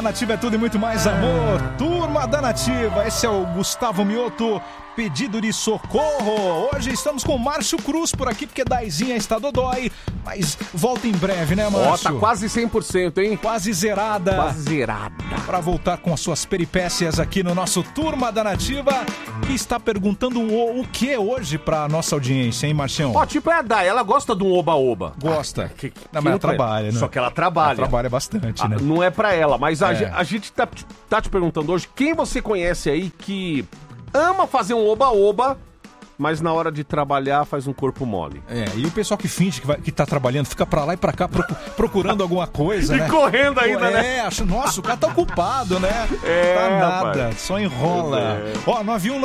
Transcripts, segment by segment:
Nativa é tudo e muito mais amor. Turma da Nativa, esse é o Gustavo Mioto, pedido de socorro. Hoje estamos com o Márcio Cruz por aqui, porque Daizinha está dodói, mas volta em breve, né, Márcio? Tá quase 100%, hein? Quase zerada. Quase zerada. Para voltar com as suas peripécias aqui no nosso Turma da Nativa, que está perguntando o que hoje pra nossa audiência, hein, Marcião? Tipo é a Dai, ela gosta de um oba-oba. Gosta. Não, mas ela trabalha, né? Só que ela trabalha. Ela trabalha bastante, né? Não é pra ela, mas a gente tá te perguntando hoje, quem você conhece aí que ama fazer um oba-oba, mas na hora de trabalhar faz um corpo mole. E o pessoal que finge que tá trabalhando, fica pra lá e pra cá procurando alguma coisa, né? E correndo ainda, né? Acho, nossa, o cara tá ocupado, né? Tá nada, rapaz. Só enrola. Ó,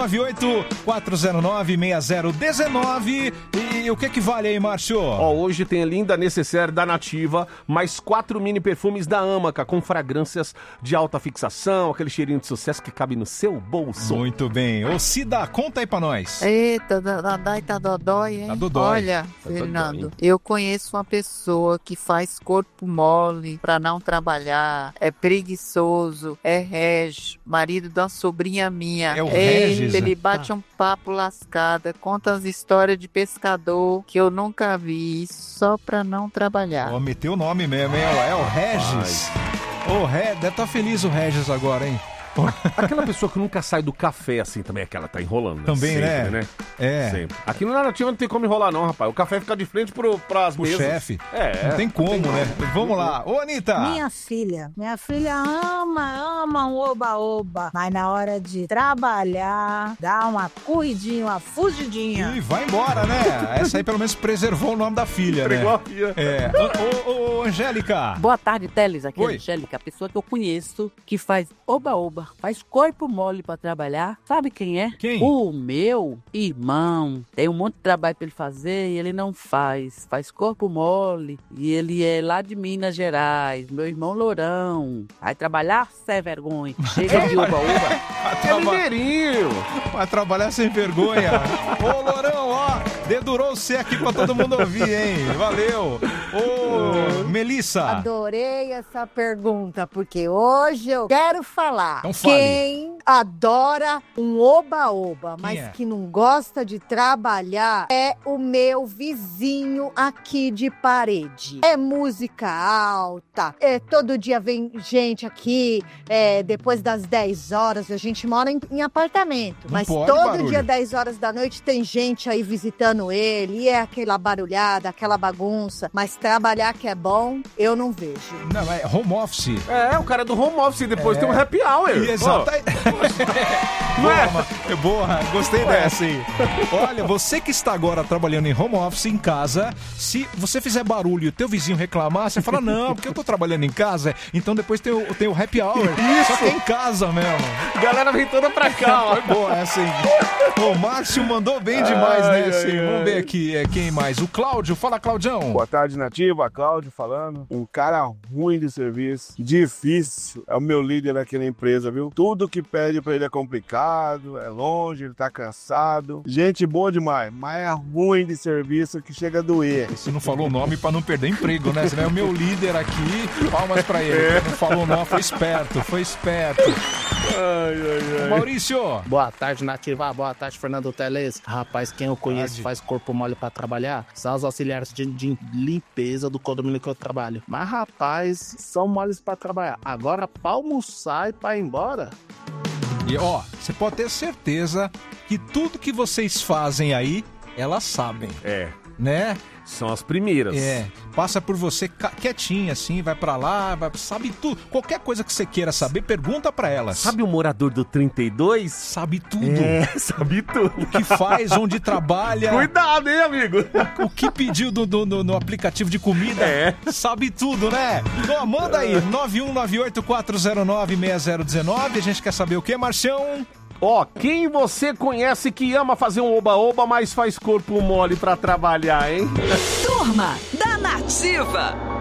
9198-409-6019. E o que vale aí, Márcio? Ó, hoje tem a linda necessaire da Nativa, mais 4 mini perfumes da Amaca, com fragrâncias de alta fixação, aquele cheirinho de sucesso que cabe no seu bolso. Muito bem. Ô, Cida, conta aí pra nós. Eita, tá dodói, hein? Tá dodói. Olha, Fernando, eu conheço uma pessoa que faz corpo mole pra não trabalhar, é preguiçoso, é Regis, marido da sobrinha minha. É o Regis? Ele bate um papo lascada, conta as histórias de pescador que eu nunca vi, só pra não trabalhar. Ó, meteu o nome mesmo, hein? É o Regis. Deve estar feliz o Regis agora, hein? Aquela pessoa que nunca sai do café assim também, aquela tá enrolando. Também, sempre, né? Sempre. Aqui no Nativa não tem como enrolar não, rapaz. O café fica de frente pras mesas. O chefe. Não tem como, né? Vamos lá. Ô, Anitta. Minha filha ama um oba-oba, mas na hora de trabalhar, dá uma corridinha, uma fugidinha. E vai embora, né? Essa aí pelo menos preservou o nome da filha, né? Igual a filha. Ô, Angélica. Boa tarde, Teles. Aqui é a Oi. Angélica, a pessoa que eu conheço que faz oba-oba, faz corpo mole pra trabalhar. Sabe quem é? Quem? O meu irmão. Tem um monte de trabalho pra ele fazer e ele não faz. Faz corpo mole e ele é lá de Minas Gerais. Meu irmão Lourão. Vai trabalhar sem vergonha. Chega de oba-oba. É mineirinho. Vai trabalhar sem vergonha. Ô, Lourão, ó, dedurou você aqui pra todo mundo ouvir, hein? Valeu. Ô, Melissa. Adorei essa pergunta, porque hoje eu quero falar. Então fale. Quem adora um oba-oba, mas é? que não gosta de trabalhar, é o meu vizinho aqui de parede. É música alta, todo dia vem gente aqui, depois das 10 horas, a gente mora em apartamento, Não mas pode todo barulho. dia 10 horas da noite tem gente aí visitando ele, e é aquela barulhada, aquela bagunça, mas trabalhar que é bom, eu não vejo. Não, é home office. O cara é do home office, depois tem um happy hour. Exato. Boa, gostei dessa aí. Olha, você que está agora trabalhando em home office em casa, se você fizer barulho e o teu vizinho reclamar, você fala, não, porque eu tô trabalhando em casa, então depois tem o happy hour. Isso. Só que é em casa mesmo. Galera vem toda pra cá, ó. Boa, essa aí. O Márcio mandou bem demais nessa aí. Vamos ver aqui, quem mais? O Cláudio, fala, Claudião. Boa tarde, Nativa, Cláudio falando. Um cara ruim de serviço, difícil. É o meu líder aqui na empresa, viu? Tudo que pede pra ele é complicado, é longe, ele tá cansado. Gente boa demais, mas é ruim de serviço que chega a doer. Você não falou o nome pra não perder emprego, né? Você é o meu líder aqui, palmas pra ele. Não falou o nome, foi esperto. Maurício. Boa tarde, Nativa. Boa tarde, Fernando Teles. Rapaz, quem eu conheço faz corpo mole pra trabalhar são os auxiliares de limpeza do condomínio que eu trabalho. Mas, rapaz, são moles pra trabalhar. Agora, pra almoçar e pra ir embora... E ó, você pode ter certeza que tudo que vocês fazem aí, elas sabem. Né? São as primeiras. Passa por você quietinha assim, vai pra lá, sabe tudo. Qualquer coisa que você queira saber, pergunta pra elas. Sabe o morador do 32? Sabe tudo. Sabe tudo. O que faz, onde trabalha. Cuidado, hein, amigo? O que pediu no aplicativo de comida. Sabe tudo, né? Então, manda aí, 9198-409-6019. A gente quer saber o que, Marcião? Ó, quem você conhece que ama fazer um oba-oba, mas faz corpo mole pra trabalhar, hein? Turma da Nativa.